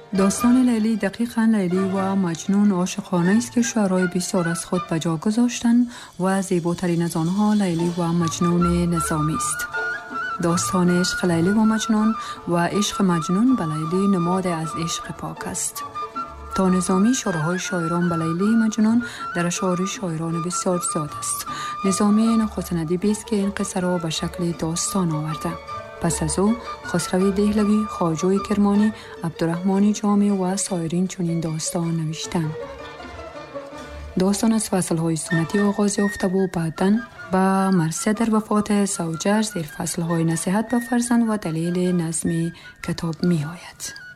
داستان لیلی دقیقاً لیلی و مجنون عاشقانه است که شعرای بسیار از خود به جا گذاشتند و زیباترین از آنها لیلی و مجنون نظامی است. داستان عشق لیلی و مجنون و عشق مجنون به لیلی نماد از عشق پاک است. تا نظامی شعرهای شاعران به لیلی مجنون در اشعار شاعران بسیار زیاد است. نظامی نخست ادیبی است که این قصه را به شکل داستان آورده. پس از او خسروی دهلوی، خواجوی کرمانی، عبدالرحمن جامی و سایرین چنین داستان نوشتند. داستان از فصلهای سنتی آغاز یافته و بعداً با مرثیه در وفات زوجش زیر فصلهای نصیحت به فرزند و دلیل نظم کتاب می آید.